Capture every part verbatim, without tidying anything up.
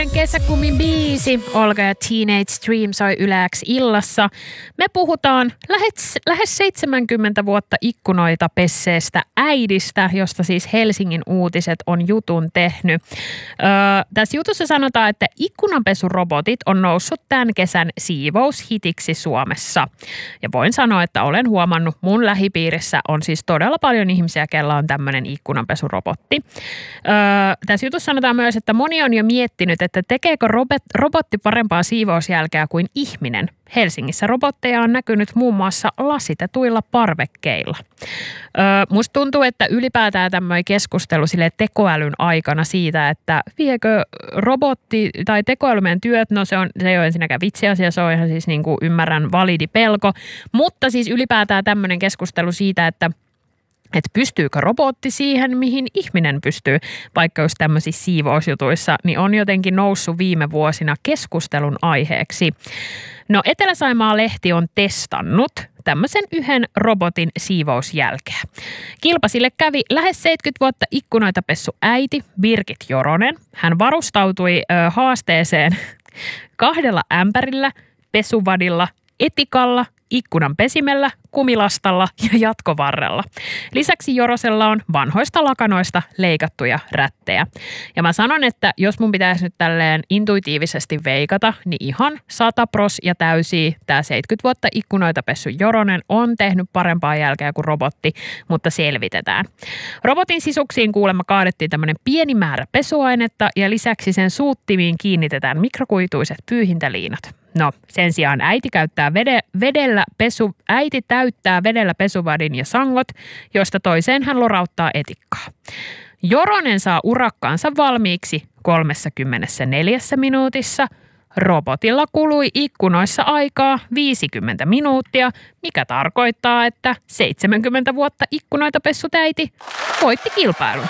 Kesäkumin biisi Olga ja Teenage Dream soi Yle X illassa. Me puhutaan lähes, lähes seitsemänkymmentä vuotta ikkunoita pesseestä äidistä, josta siis Helsingin Uutiset on jutun tehnyt. Öö, tässä jutussa sanotaan, että ikkunanpesurobotit on noussut tämän kesän siivoushitiksi Suomessa. Ja voin sanoa, että olen huomannut, mun lähipiirissä on siis todella paljon ihmisiä, kellä on tämmöinen ikkunanpesurobotti. Öö, tässä jutussa sanotaan myös, että moni on jo miettinyt, että tekeekö robot, robotti parempaa siivousjälkeä kuin ihminen. Helsingissä robotteja on näkynyt muun muassa lasitetuilla parvekkeilla. Öö, musta tuntuu, että ylipäätään tämmöinen keskustelu sille tekoälyn aikana siitä, että viekö robotti tai tekoäly meidän työt, no se, on, se ei ole ensinnäkään vitsiasia, se on ihan siis niin kuin ymmärrän validi pelko, mutta siis ylipäätään tämmöinen keskustelu siitä, että että pystyykö robotti siihen, mihin ihminen pystyy, vaikka just tämmöisissä siivousjutuissa, niin on jotenkin noussut viime vuosina keskustelun aiheeksi. No Etelä-Saimaa-lehti on testannut tämmöisen yhden robotin siivousjälkeä. Kilpasille kävi lähes seitsemänkymmentä vuotta ikkunoita pessu äiti Birgit Joronen. Hän varustautui ö, haasteeseen kahdella ämpärillä, pesuvadilla, etikalla, ikkunan pesimellä, kumilastalla ja jatkovarrella. Lisäksi Jorosella on vanhoista lakanoista leikattuja rättejä. Ja mä sanon, että jos mun pitäisi nyt tälleen intuitiivisesti veikata, niin ihan sata pros ja täysiä tämä seitsemänkymmentä vuotta ikkunoita pessu Joronen on tehnyt parempaa jälkeä kuin robotti, mutta selvitetään. Robotin sisuksiin kuulemma kaadettiin tämmöinen pieni määrä pesuainetta ja lisäksi sen suuttimiin kiinnitetään mikrokuituiset pyyhintäliinat. No, sen sijaan äiti käyttää vede, vedellä pesu, äiti täyttää vedellä pesuvadin ja sangot, josta toiseen hän lorauttaa etikkaa. Joronen saa urakkaansa valmiiksi kolmekymmentäneljä minuutissa. Robotilla kului ikkunoissa aikaa viisikymmentä minuuttia, mikä tarkoittaa, että seitsemänkymmentä vuotta ikkunoita pessut äiti voitti kilpailun.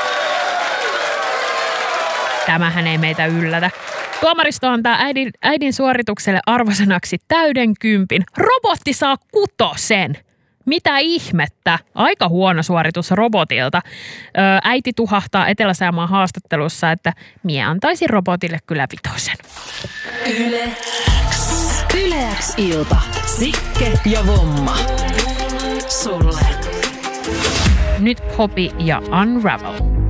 Tämähän ei meitä yllätä. Tuomaristo antaa äidin, äidin suoritukselle arvosanaksi täyden kympin. Robotti saa kutosen. Mitä ihmettä? Aika huono suoritus robotilta. Öö, äiti tuhahtaa Etelä-Saimaan haastattelussa, että mie antaisin robotille kyllä vitosen. Yle X. Yle X ilta. Sikke ja Vomma. Sulle. Nyt Poppy ja Unravel.